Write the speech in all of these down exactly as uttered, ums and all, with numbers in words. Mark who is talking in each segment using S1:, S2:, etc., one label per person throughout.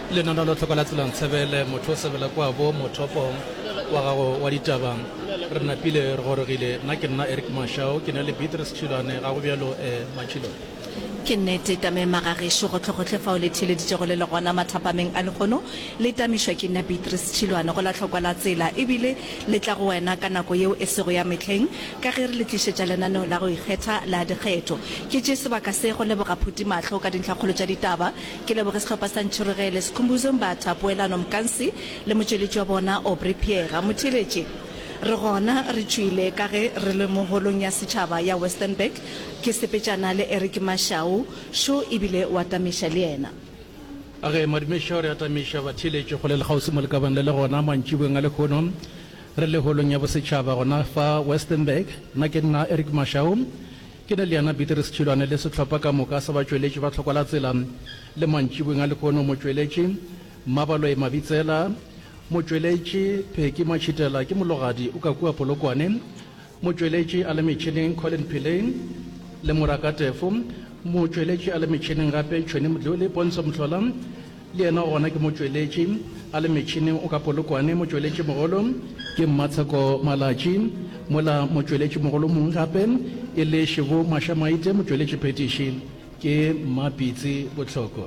S1: le nona lo tlhoka la tselang tsebele motho se bela kwa bo motopo wa gago wa ditabang re napile re gorogile nna ke nna Eric Mashao ke na le Beatrice Chilwane ga go bjalo eh Machilo
S2: ke nnete tame magagesho go tlhogotle fa o le theleditse go le le gona mathapameng a legono le tamishwa ke nna Beatrice Chilwane go la tlhokwa la tsela ebile le tla go wena ka nako yeo e sego ya metlheng ka ge re le tlisetša lenaneo la go ikgetha la dikgetho ke tše sebaka se go leboga phuti matlho ka dintlhakgolo tša ditaba ke leboge setlhopha sa ntšhorogele sekhumbuzo mbatha poelano mkansi le motšweletši wa bona Aubrey Pierre motheletši re gona re tšwile ka ge re le mogolong ya setšhaba ya Westernburg ke sepetšana le Eric Mashao šo ebile wa tamiša le yena
S1: a ge madimešo re atamiša batheletši go le le gausi mo lekaban le le gona mantšiboeng a lekgono re le holong ya bosetšhaba gona fa Westernburg nna ke nna Eric Mashao ke na le yana Beatrice Chilwane le setlhopha ka moka sa batšweletši ba tlhokwa la tsela le mantšiboeng a lekgono motšweletši Mabaloe Mabitsela motšweletši Pheki Machitela ke mologadi o ka kua Polokwane motšweletši a le metšhineng Colin Pillay le Morakatefo motšweletši a le metšhineng gape Tšhweni Modlole Pontsho Mhlola le yena gona ke motšweletši a le metšhineng o ka Polokwane motšweletši mogolo ke Mmatsheko Malatši mola motšweletši mogolo mongwe gape e le Shivo Mashamaite motšweletši phetiši ke Mapitsi Botlhoko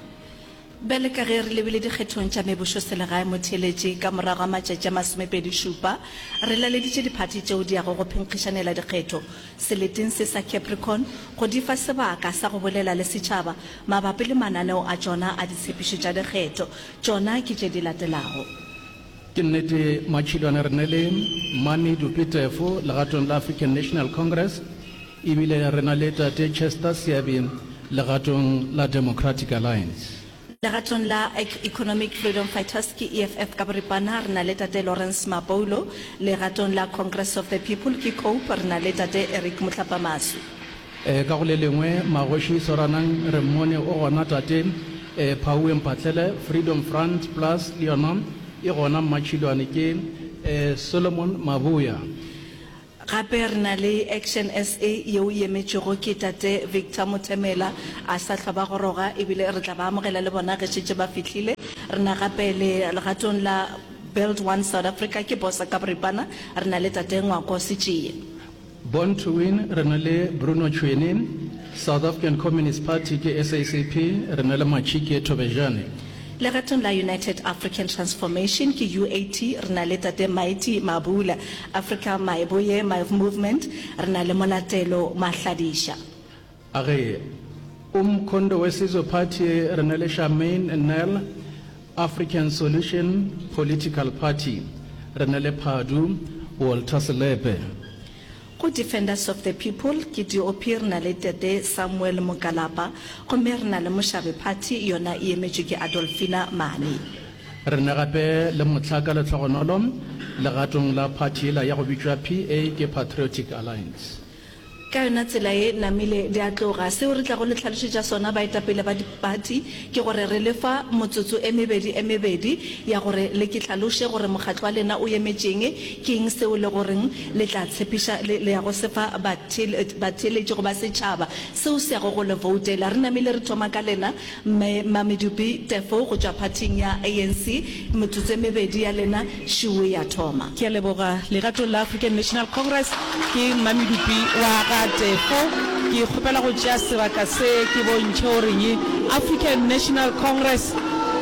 S2: bele ka ge re lebile dikgethong tša mebošo selegae motheletši ka morago ga matšatši a masomepedi šupa re laleditše diphathi tšeo di yago go phenkgišanela dikgetho seleteng se sa Capricorn go di fa sebaka sa go bolela le setšhaba mabapi le mananeo a tšona a ditshepišo tša dikgetho tšona ke tše di latelago
S1: ke nnete Machilwane re ne le Mami Dupitefo legatong la African National Congress ebile re na le tate Chester Siabi legatong la Democratic Alliance
S2: legatong la Economic Freedom Fighters ke E F F ka boripana re na le tate Lawrence Mabolo legatong la Congress of the People ke COPE re na le tate Eric Motlapamasu
S1: eh ka go le lengwe magoši soranang re mmone o gona tate eh Phau Mpatlele Freedom Front Plus le yona e gona Machilwane ke eh Solomon Mabuya
S2: gape re na le Action S A yeo e emetšego ke tate Victor Motemela a sa hlaba goroga ebile re tla ba amogela le bona ge šetše ba fihlile re na gape le legatong la Build One South Africa ke bosa ka boripana re na le tate Ngwako Setšie
S1: Born to Win re na le Bruno Tšhweni South African Communist Party ke S A C P re na le Machike Thobejane
S2: legatong la United African Transformation ke U A T re na le tate Mighty Mabula Africa Maiboye My Movement re na le Molatelo Mahladisha
S1: age umkhondo wesizwe party re na le Charmaine Nel African Solution Political Party re na le Phadu Walter Selepe
S2: go Defenders of the People ke D O P re na le tate Samuel Mokalapa go me re na le Moshabe Party yona e emetšwe ke Adolfina Mani
S1: re na gape le Motlhaka le Tlhogonolo legatong la party la ya go bitšwa P A ke Patriotic Alliance
S2: ka yona tsela e namile di a tloga seo re tla go le tlhalošetša sona baetapele ba diphathi ke gore re lefa motsotso e mebedi e mebedi ya gore le ke tlhaloše gore mokgatlo wa lena o emetšeng ke eng seo le goreng le tla tshepiša le ya go sefa batheletši go ba setšhaba seo se yago go le voutela re namile re thoma ka lena Mami Dupitefo go tšwa phathing ya A N C motsotso e mebedi ya lena šiwe ya thoma
S3: ke a leboga legatong la African National Congress ke Mami Dupi wa Tefo ke kgopela go tšea sebaka se ke bontšhe gore African National Congress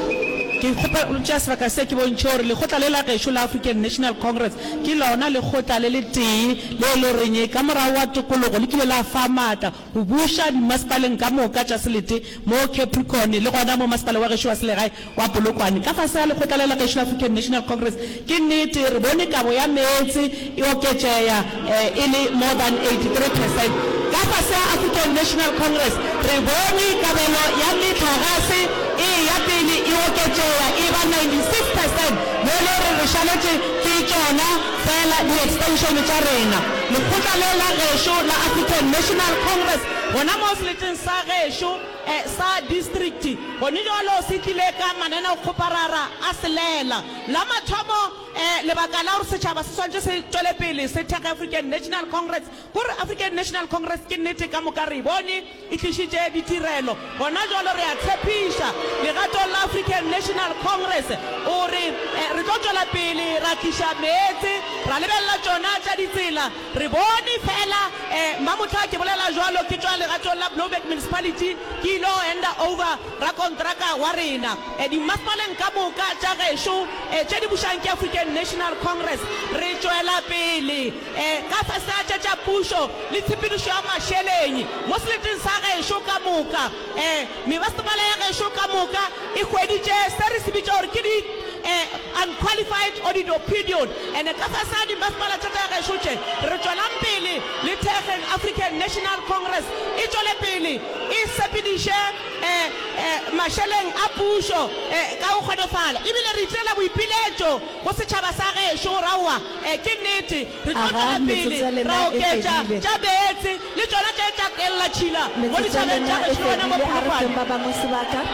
S3: ke kgopela go tšea sebaka se ke bontšhe gore lekgotla le la gešo la African National Congress ke lona lekgotla le le tee le le reng ka morago wa tokologo le kile la fa maatla go buša dimasepaleng ka moka tša selete mo Capricorn le gona mo masepala wa gešo wa selegae wa Polokwane ka fase ya lekgotla le la gešo la African National Congress ke nnete re bone kabo ya meetse e oketšea e le more than eighty-three percent ka fase ya African National Congress re bone kabelo ya metlhagase e ya pele e oketšea e ba ninety-six percent mo le re re šaletše ke tšona fela di-extension tša rena lekgotla le la gešo la African National Congress gona mo seleteng sa gešo sa district gone jalo se tlile ka mananeo kgoparara a selela la mathomo lebaka la gore setšhaba se swantse se tswele pele se theka African National Congress gore African National Congress ke nnete ka moka re bone e tlišitše ditirelo gona jalo re a tshepiša legato la African National Congress o re eh, re tlo tšwela pele ra tliša meetse ra lebelela tšona tša ditsela re bone fela eh, mamotla ke bolela jalo ke tšwa legato la Blouberg Municipality ke ilo enda over ra kontraka wa rena eh, dimasepaleng ka moka tša gešo eh, tše di bušang ke African National Congress re tšwela pele eh, ka fasatša tša pušo le tshepedišo ya mašeleng mo seleteng sa gešo ka moka eh, mebasepala ya gešo ka moka e hweditše se re se bitša gore ke di eh, unqualified audit opinion and ka fasa di masepala tša tša gešo tše re tšwelang pele le thekgeng African National Congress e tšwele pele e sepediše eh, eh, mašeleng a pušo eh, ka go kgonofala ebile re itirela boipiletšo go setšhaba sa gešo raoa eh, ke nnete re tlo tšwela pele ra oketša tša beetse le tšona tše tša kelela tšhila mo ditšhabeng tša gešo wena mo polokwane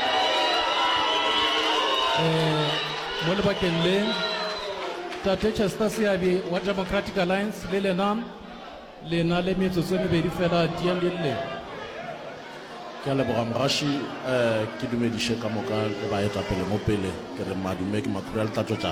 S1: mo lebakeng le tate Chester Seabe wa Democratic Alliance le lena lena le metsotso e mebedi fela diang le le
S4: ke a leboga mogaši um ke dumediše ka moka le baetapele mo pele ke re madume ke makhura le tlatšotšana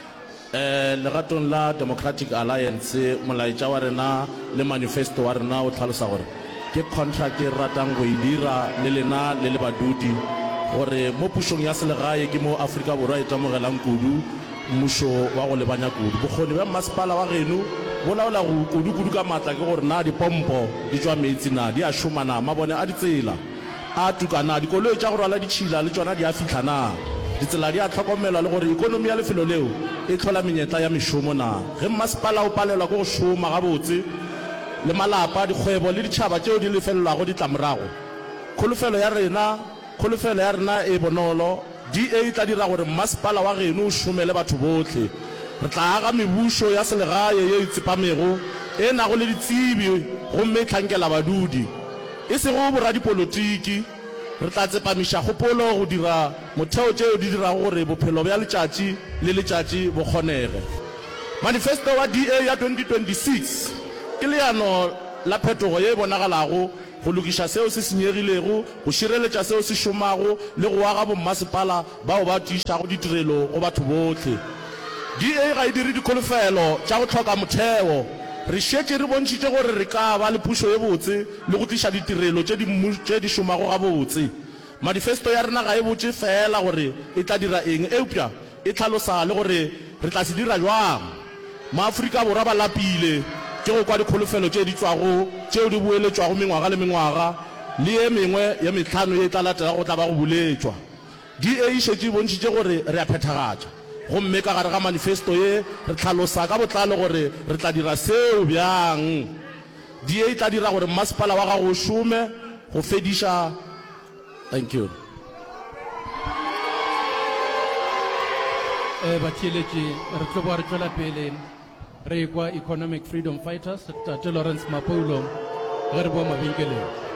S4: um legatong la Democratic Alliance molaetša wa rena le manifesto wa rena o tlhalosa gore ke contract e ratang go e dira le lena le le badudi gore mo pušong ya selegae ke mo Afrika Borwa e tamogelang kudu mmušo wa go lebanya kudu bokgoni bja masepala wa geno bo laola go kudu-kudu ka maatla ke gore na dipompo di tšwa meetse na di a šomana mabone a ditsela a tukana dikoloi tša go rwala ditšhila le tšona di a fitlha na ditsela di a tlhokomelwa le gore ikonomi ya lefelo leo e tlhola menyetla ya mešomo na ge masepala o palelwa ke go šoma gabotse le malapa dikgwebo le ditšhaba tšeo di lefelelwago ditlamorago kholofelo ya rena kholofelo ya rena e bonolo D A e tla dira gore masepala wa geno o šomele batho botlhe re tla aga mebušo ya selegae ye e tsepamego e nago le ditsebi gomme e tlhankela badudi e se go boradipolotiki re tla tsepamiša kgopolo go dira motheo tšeo di dirago gore bophelo bja letšatši le letšatši bo kgonege manifesto wa D A ya twenty twenty-six ke leano la phetogo ye e bonagalago go lokiša seo se senyegilego go šireletša seo se šomago le go aga bommasepala bao ba tiišago ditirelo go batho botlhe D A ga e dire dikholofelo tša go tlhoka motheo re šetše re bontšhitše gore re ka ba le pušo ye botse le go tliša ditirelo tše di šomago gabotse manifesto ya rena ga e botse fela gore e tla dira eng eupša e tlhalosa le gore re tla se dira jwang maAfrika Borwa ba lapile ke go kwa dikholofelo tše di tswago tšeo di boeletšwago mengwaga le mengwaga le ye mengwe ya metlhano ye e tla latela go tla ba go boletšwa D A e šetše e bontšhitše gore re a phethagatša gomme ka gare ga manifesto ye re tlhalosa ka botlalo gore re tla dira seo bjang D A e tla dira gore masepala wa gago o šome go fediša thank you
S1: eh batheletši re tlo boa re tšwela pele re kwa economic freedom fighters tate Lawrence Mapoulo ge re boa mabenkeleng